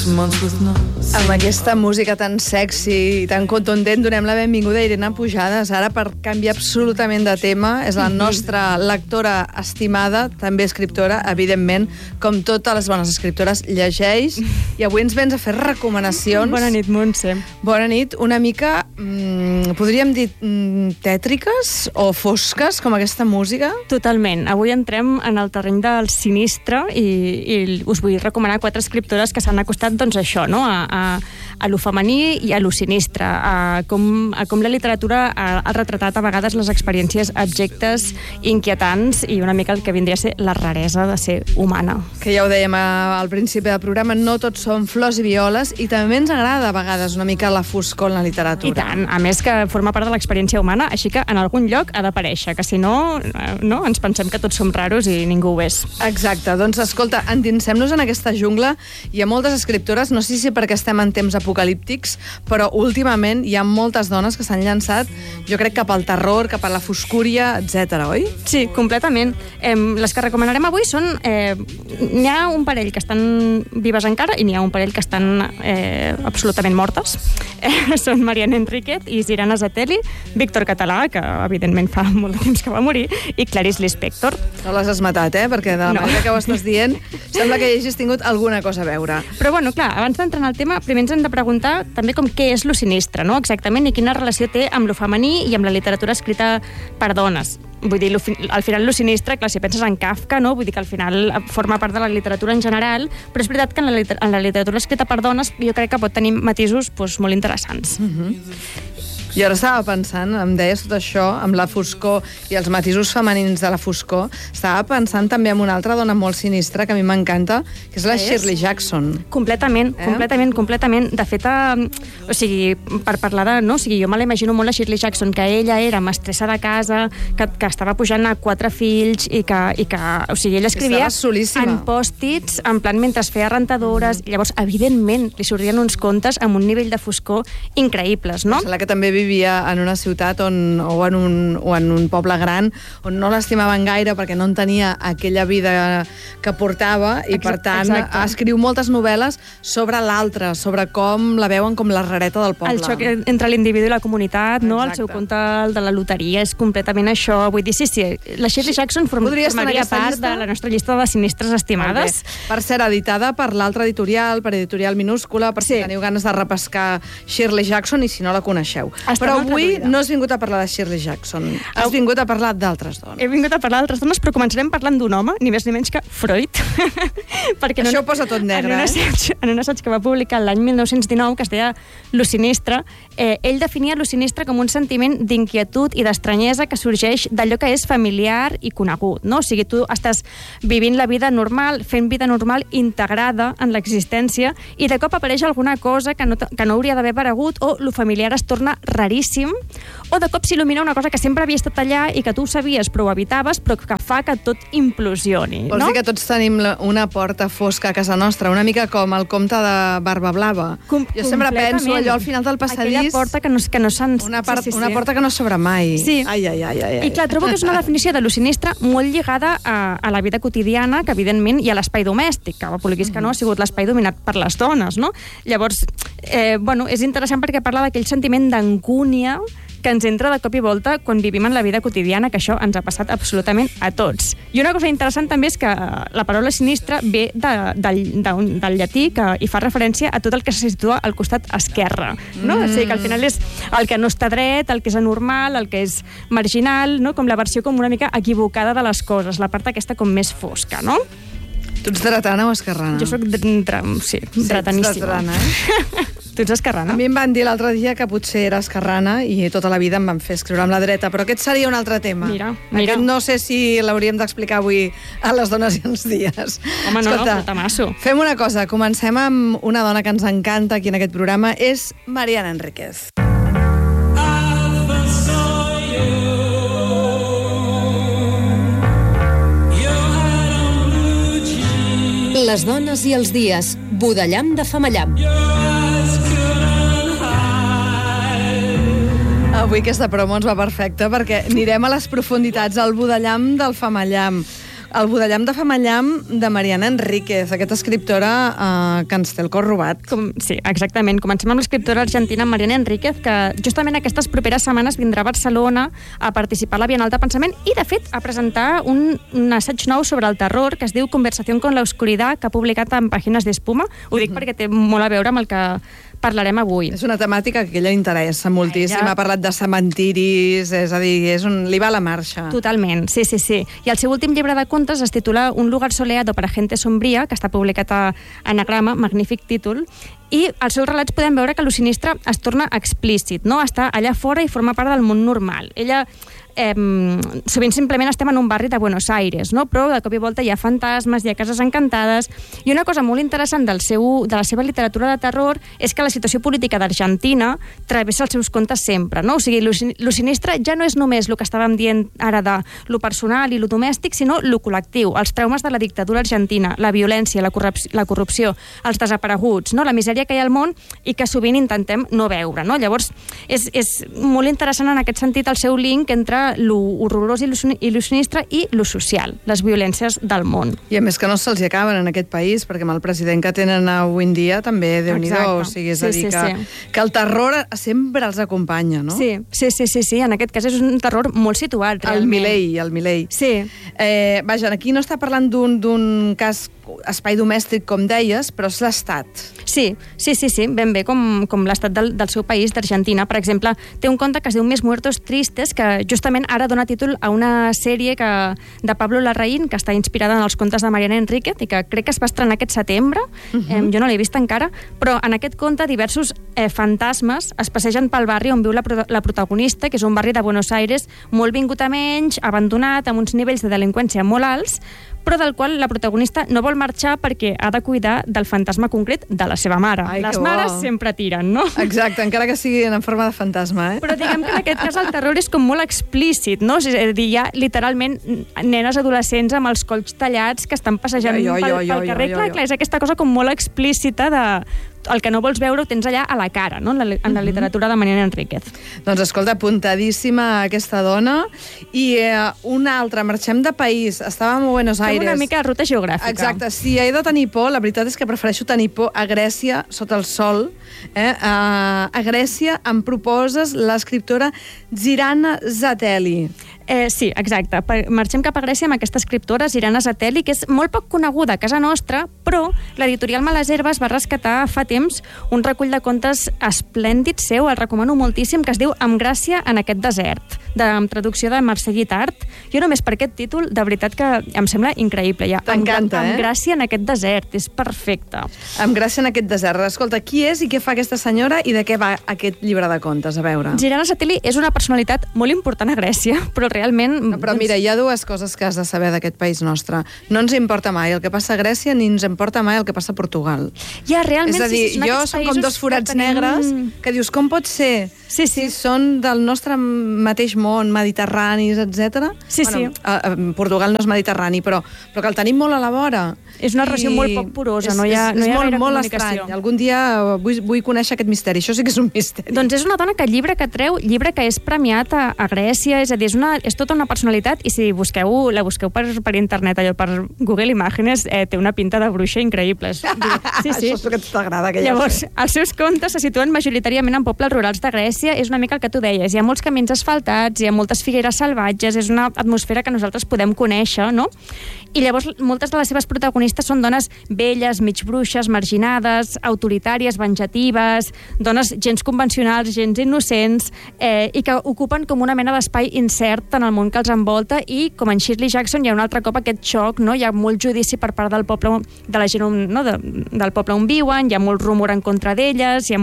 Amb aquesta música tan sexy i tan contundent donem la benvinguda a Irene Pujades. Ara, per canviar absolutament de tema, és la nostra lectora estimada, també escriptora, evidentment, com totes les bones escriptores, llegeix, i avui ens vens a fer recomanacions. Bona nit, Montse. Bona nit, una mica, podríem dir, tètriques o fosques, com aquesta música? Totalment. Avui entrem en el terreny del sinistre i us vull recomanar 4 escriptores que s'han acostat, doncs, això, no? A lo femení i a lo sinistre, a com la literatura ha retratat a vegades les experiències abjectes, inquietants i una mica el que vindria a ser la raresa de ser humana. Que ja ho dèiem al principi del programa, no tots són flors i violes, i també ens agrada a vegades una mica la foscor en la literatura. I tant, a més que forma part de l'experiència humana, així que en algun lloc ha d'aparèixer, que si no, ens pensem que tots som raros i ningú ho és. Exacte, doncs escolta, endinsem-nos en aquesta jungla. Hi ha moltes escriptores, no sé si perquè estem en temps apocalíptics, però últimament hi ha moltes dones que s'han llançat, jo crec, cap al terror, cap a la foscúria, etc. oi? Sí, completament. Les que recomanarem avui són... N'hi ha un parell que estan vives encara i n'hi ha un parell que estan absolutament mortes. Són Mariana Enríquez i Sirana Zatelli, Víctor Català, que evidentment fa molt de temps que va morir, i Clarice Lispector. No les has matat, perquè de la manera que ho estàs dient sembla que hi hagis tingut alguna cosa a veure. Però bueno, clar, abans d'entrar en el tema, primer ens hem de preguntar també com què és lo sinistre, no? Exactament, i quina relació té amb lo femení i amb la literatura escrita per dones. Vull dir, al final lo sinistre, clar, si penses en Kafka, no? Vull dir que al final forma part de la literatura en general, però és veritat que en la literatura escrita per dones jo crec que pot tenir matisos molt interessants. Jo ara estava pensant, em deies tot això, amb la foscor i els matisos femenins de la foscor, estava pensant també en una altra dona molt sinistra que a mi m'encanta, que és la Shirley Jackson. Completament. De fet, o sigui, per parlar de... No? O sigui, jo me l'imagino molt la Shirley Jackson, que ella era mestressa de casa, que estava pujant a 4 fills i que o sigui, ella escrivia en pòstits, en plan mentre es feia rentadores, i llavors, evidentment, li sortien uns contes amb un nivell de foscor increïbles, no? Sembla que també vivia en una ciutat o en un poble gran on no l'estimaven gaire perquè no en tenia aquella vida que portava i, per tant, escriu moltes novel·les sobre l'altre, sobre com la veuen com la rareta del poble. El xoc entre l'individu i la comunitat, no? El seu conte de la loteria és completament això. Vull dir, sí, la Shirley Jackson formaria part de la nostra llista de sinistres estimades. Per ser editada per l'altra editorial, per Editorial Minúscula, per si teniu ganes de repescar Shirley Jackson i si no la coneixeu. Però avui no has vingut a parlar de Shirley Jackson, has vingut a parlar d'altres dones. He vingut a parlar d'altres dones, però començarem parlant d'un home, ni més ni menys que Freud. Això ho posa tot negre, En un assaig que va publicar l'any 1919, que es deia Lo sinistre, ell definia lo sinistre com un sentiment d'inquietud i d'estranyesa que sorgeix d'allò que és familiar i conegut, no? O sigui, tu estàs vivint la vida normal, fent vida normal integrada en l'existència, i de cop apareix alguna cosa que no hauria d'haver aparegut, o lo familiar es torna raríssim, o de cop s'il·lumina una cosa que sempre havia estat allà i que tu ho sabies però ho evitaves, però que fa que tot implosioni, no? Vols dir que tots tenim una porta fosca a casa nostra, una mica com el comte de Barba Blava. Jo sempre penso allò al final del passadís... Aquella porta que no se'ns... Una porta que no s'obre mai. Sí. Ai. I clar, trobo que és una definició de lo sinistre molt lligada a la vida quotidiana, que evidentment hi ha l'espai domèstic, que vulguis que no ha sigut l'espai dominat per les dones, no? Llavors, és interessant perquè parla d'aquell sentiment d'angúnia que ens entra de cop i volta quan vivim en la vida quotidiana, que això ens ha passat absolutament a tots. I una cosa interessant també és que la paraula sinistre ve del llatí i fa referència a tot el que se situa al costat esquerre, no? O sigui que al final és el que no està dret, el que és anormal, el que és marginal, no? Com la versió com una mica equivocada de les coses, la part aquesta com més fosca, no? Tu ets dretana o esquerrana? Jo soc dretaníssima. Tu ets esquerrana? A mi em van dir l'altre dia que potser era esquerrana i tota la vida em van fer escriure amb la dreta, però aquest seria un altre tema. Mira. Aquest no sé si l'hauríem d'explicar avui a les dones i els dies. Home, escolta, tamasso. Fem una cosa, comencem amb una dona que ens encanta aquí en aquest programa, és Mariana Enríquez. Les dones i els dies, Budellam de Femallam. Avui aquesta promo ens va perfecta perquè anirem a les profunditats al Budellam del Femallam. El Budellam de Famallam de Mariana Enríquez, aquesta escriptora que ens té el cor robat. Sí, exactament. Comencem amb l'escriptora argentina Mariana Enríquez, que justament aquestes properes setmanes vindrà a Barcelona a participar a la Bienal de Pensament i, de fet, a presentar un assaig nou sobre el terror que es diu Conversación con la oscuridad, que ha publicat en Pàgines d'Espuma. Ho dic perquè té molt a veure amb el que parlarem avui. És una temàtica que a ella interessa moltíssim. Ha parlat de cementiris, és a dir, li va a la marxa. Totalment, sí. I el seu últim llibre de contes es titula Un lugar soleado para gente sombría, que està publicat a Anagrama, magnífic títol, i als seus relats podem veure que lo sinistre es torna explícit, no? Està allà fora i forma part del món normal. Ella sovint simplement estem en un barri de Buenos Aires, no? Però de cop i volta hi ha fantasmes, hi ha cases encantades, i una cosa molt interessant de la seva literatura de terror és que la situació política d'Argentina travessa els seus contes sempre, no? O sigui, lo sinistre ja no és només el que estàvem dient ara de lo personal i lo domèstic, sinó lo col·lectiu, els traumes de la dictadura argentina, la violència, la corrupció, els desapareguts, no? La misèria que hi ha al món i que sovint intentem no veure, no? Llavors, és molt interessant en aquest sentit el seu link entre lo horrorós i lo sinistre i lo social, les violències del món. I a més que no se'ls acaben en aquest país, perquè amb el president que tenen avui en dia també, Déu-n'hi-do, o sigui, és a dir que el terror sempre els acompanya, no? Sí, en aquest cas és un terror molt situat, realment. El Milei. Sí. Vaja, aquí no està parlant d'un cas espai domèstic, com deies, però és l'Estat. Sí, ben bé, com l'Estat del seu país, d'Argentina. Per exemple, té un conte que es diu Mis muertos tristes, que justament ara dona títol a una sèrie de Pablo Larraín, que està inspirada en els contes de Mariana Enríquez i que crec que es va estrenar aquest setembre. Jo no l'he vist encara, però en aquest conte diversos fantasmes es passegen pel barri on viu la protagonista, que és un barri de Buenos Aires molt vingut a menys, abandonat, amb uns nivells de delinqüència molt alts, però del qual la protagonista no vol marxar perquè ha de cuidar del fantasma concret de la seva mare. Les mares sempre tiren, no? Exacte, encara que siguin en forma de fantasma, Però diguem que en aquest cas el terror és com molt explícit, no? És a dir, hi ha literalment nenes adolescents amb els colls tallats que estan passejant pel carrer. Clar, és aquesta cosa com molt explícita de el que no vols veure ho tens allà a la cara, no? En la literatura de Mariana Enríquez. Doncs escolta, apuntadíssima aquesta dona. I una altra, marxem de país. Estàvem a Buenos Aires. Una mica de ruta geogràfica. Exacte. Si he de tenir por, la veritat és que prefereixo tenir por a Grècia, sota el sol. A Grècia em proposes l'escriptora Zirana Zateli. Sí, exacte. Marxem cap a Grècia amb aquesta escriptora, Zirana Zateli, que és molt poc coneguda a casa nostra, però l'editorial Males Herbes va rescatar fa temps un recull de contes esplèndid seu, el recomano moltíssim, que es diu Amb gràcia en aquest desert, amb traducció de Mercè Guitart. Jo només per aquest títol, de veritat que em sembla increïble. T'encanta, Amb gràcia en aquest desert, és perfecte. Amb gràcia en aquest desert. Escolta, qui és i què fa aquesta senyora i de què va aquest llibre de contes? A veure. Zirana Zateli és una personalitat molt important a Grècia, però realment... No, però mira, hi ha dues coses que has de saber d'aquest país nostre. No ens importa mai el que passa a Grècia ni ens importa mai el que passa a Portugal. Ja, realment, és a dir, jo som com dos forats negres que dius, com pot ser? Si són del nostre mateix món, mediterranis, etc. Portugal no és mediterrani, però que el tenim molt a la vora. És una regió molt poc porosa, no hi ha gaire comunicació. Estrany. Algun dia vull conèixer aquest misteri. Això sí que és un misteri. Doncs és una dona que llibre que és premiat a Grècia, és a dir, és tota una personalitat, i si la busqueu per internet, allò per Google Imágenes, té una pinta de bruixa increïble. Sí. Això és que t'agrada. Llavors, els seus contes se situen majoritàriament en pobles rurals de Grècia. És una mica el que tu deies. Hi ha molts camins asfaltats, hi ha moltes figueres salvatges, és una atmosfera que nosaltres podem conèixer, no? I llavors moltes de les seves protagonistes són dones velles, mig bruixes, marginades, autoritàries, venjatives, dones gens convencionals, gens innocents, i que ocupen com una mena d'espai incert en el món que els envolta, i com en Shirley Jackson hi ha un altre cop aquest xoc, no? Hi ha molt judici per part del poble, de la gent, no? Del poble on viuen, hi ha molt rumor en contra d'elles, hi ha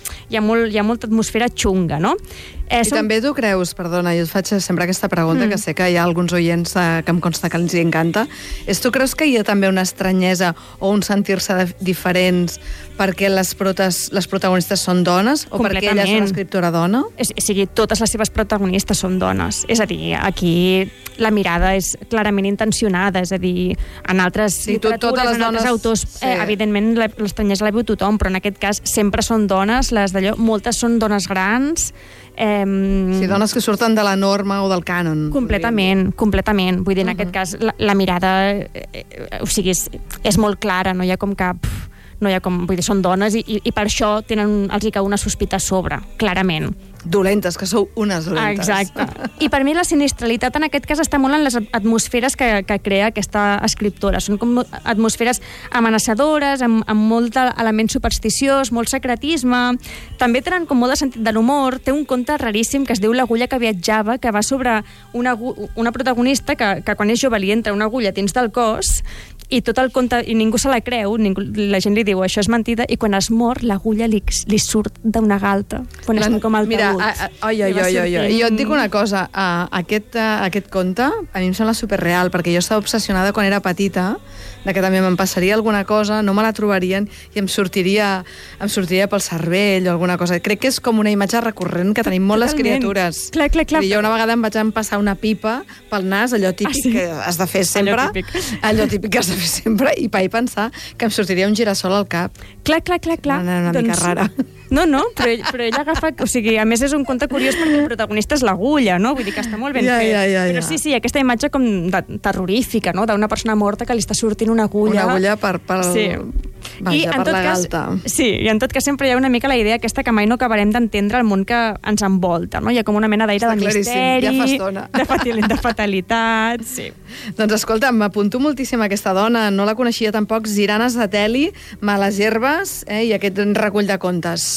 molta atmosfera xunga, no? I també tu creus, perdona, jo et faig sempre aquesta pregunta, que sé que hi ha alguns oients que em consta que els hi encanta, tu creus que hi ha també una estranyesa o un sentir-se diferents perquè les protagonistes són dones o perquè ella és una escriptora dona? O sigui, totes les seves protagonistes són dones. És a dir, aquí la mirada és clarament intencionada, és a dir, en altres literatures, en altres autors, evidentment l'estranyesa la viu tothom, però en aquest cas sempre són dones, moltes són dones grans, Sí, dones que surten de la norma o del cànon. Completament. Vull dir, en aquest cas, la mirada o sigui, és molt clara, no hi ha com cap... No hi ha com, vull dir, són dones i per això els hi cau una sospita a sobre, clarament. Dolentes, que sou unes dolentes. Exacte. I per mi la sinistralitat en aquest cas està molt en les atmosferes que crea aquesta escriptora. Són com atmosferes amenaçadores, amb molt element supersticiós, molt secretisme. També tenen com molt de sentit de l'humor. Té un conte raríssim que es diu L'agulla que viatjava, que va sobre una protagonista que quan és jove li entra una agulla dins del cos i tot el conte, i ningú se la creu, la gent li diu això és mentida, i quan es mor l'agulla li surt d'una galta quan està com al taüt. Jo et dic una cosa, aquest conte a mi em sembla superreal, perquè jo estava obsessionada quan era petita de que també me'n passaria alguna cosa, no me la trobarien i em sortiria pel cervell o alguna cosa. Crec que és com una imatge recurrent que tenim molt les criatures. Clar. I jo una vegada em vaig passar una pipa pel nas, allò típic que has de fer sempre. Allò típic que has de fer sempre, i vaig pensar que em sortiria un girassol al cap. Clar. Una mica rara. No, però ell agafa... O sigui, a més és un conte curiós perquè el protagonista és l'agulla, no? Vull dir que està molt ben fet. Però sí, aquesta imatge com terrorífica, no? D'una persona morta que li està sortint una agulla. Una agulla per la galta. Sí, i en tot cas sempre hi ha una mica la idea aquesta que mai no acabarem d'entendre el món que ens envolta, no? Hi ha com una mena d'aire de misteri, de fatalitat, sí. Doncs escolta, m'apunto moltíssim a aquesta dona, no la coneixia tampoc, Ziranes de Teli, Males herbes, i aquest recull de contes.